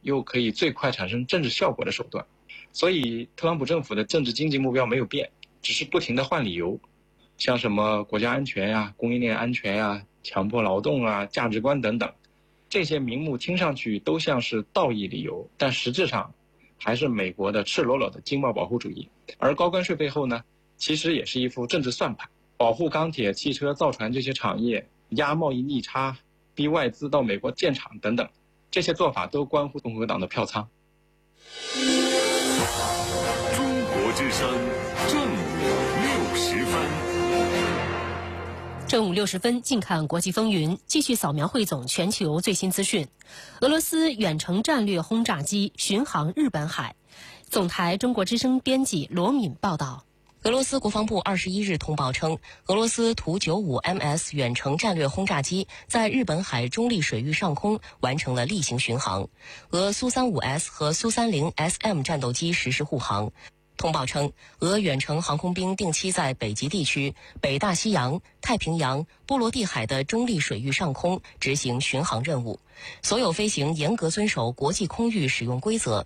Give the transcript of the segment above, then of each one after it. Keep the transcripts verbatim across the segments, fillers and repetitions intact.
又可以最快产生政治效果的手段。所以特朗普政府的政治经济目标没有变，只是不停地换理由，像什么国家安全呀、供应链安全呀、强迫劳动啊、价值观等等，这些名目听上去都像是道义理由，但实质上还是美国的赤裸裸的经贸保护主义。而高关税背后呢，其实也是一副政治算盘，保护钢铁、汽车、造船这些产业，压贸易逆差，逼外资到美国建厂等等，这些做法都关乎共和党的票仓。 中国之声正午六十分。 正午六十分，近看国际风云，继续扫描汇总全球最新资讯。俄罗斯远程战略轰炸机巡航日本海。总台中国之声编辑罗敏报道。 俄罗斯国防部二十一日通报称，俄罗斯图 九五 M S 远程战略轰炸机在日本海中立水域上空完成了例行巡航，俄苏 三十五 S 和苏 三十 S M 战斗机实施护航。通报称，俄远程航空兵定期在北极地区、北大西洋、太平洋、波罗的海的中立水域上空执行巡航任务，所有飞行严格遵守国际空域使用规则。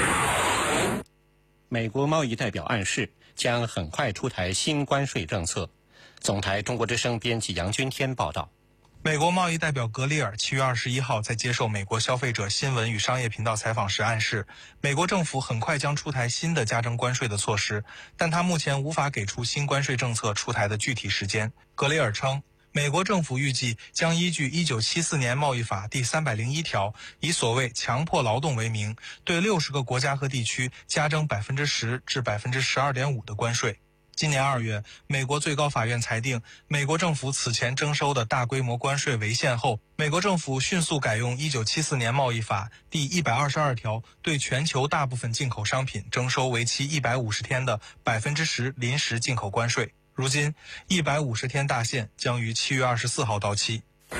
美国贸易代表暗示将很快出台新关税政策。总台中国之声编辑杨军天报道。 美国贸易代表格里尔七月二十一号在接受美国消费者新闻与商业频道采访时暗示，美国政府很快将出台新的加征关税的措施，但他目前无法给出新关税政策出台的具体时间。格里尔称，美国政府预计将依据一九七四年贸易法第三百零一条，以所谓强迫劳动为名，对六十个国家和地区加征百分之十至百分之十二点五的关税。今年二月，美国最高法院裁定，美国政府此前征收的大规模关税违宪后，美国政府迅速改用一九七四年贸易法第一百二十二条，对全球大部分进口商品征收为期一百五十天的百分之十临时进口关税。如今，一百五十天大限将于七月二十四号到期。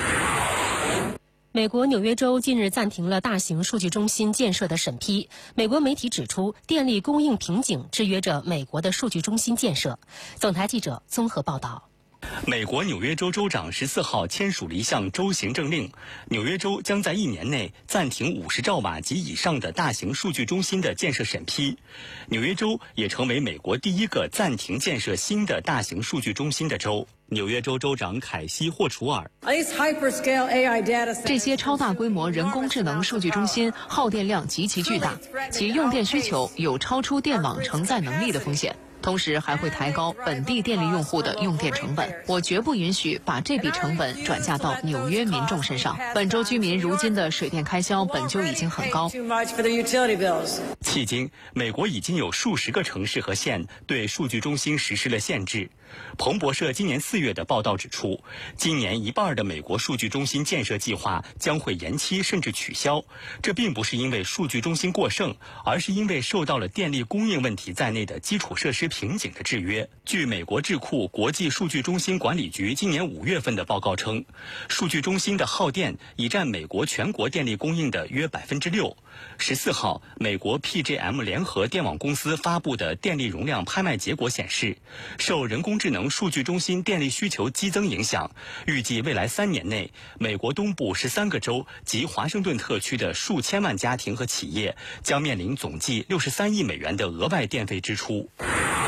美国纽约州近日暂停了大型数据中心建设的审批。美国媒体指出，电力供应瓶颈制约着美国的数据中心建设。总台记者综合报道。 美国纽约州州长十四号签署了一项州行政令，纽约州将在一年内暂停五十兆瓦及以上的大型数据中心的建设审批。纽约州也成为美国第一个暂停建设新的大型数据中心的州。纽约州州长凯西·霍楚尔， 这些超大规模人工智能数据中心耗电量极其巨大，其用电需求有超出电网承载能力的风险。同时还会抬高本地电力用户的用电成本。我绝不允许把这笔成本转嫁到纽约民众身上。本州居民如今的水电开销本就已经很高。 迄今，美国已经有数十个城市和县对数据中心实施了限制。彭博社今年四月的报道指出，今年一半的美国数据中心建设计划将会延期甚至取消。这并不是因为数据中心过剩，而是因为受到了电力供应问题在内的基础设施瓶颈的制约。据美国智库国际数据中心管理局今年五月份的报告称，数据中心的耗电已占美国全国电力供应的约百分之六。十四号，美国 P J M 联合电网公司发布的电力容量拍卖结果显示，受人工智能数据中心电力需求激增影响，预计未来三年内，美国东部十三个州及华盛顿特区的数千万家庭和企业将面临总计六十三亿美元的额外电费支出。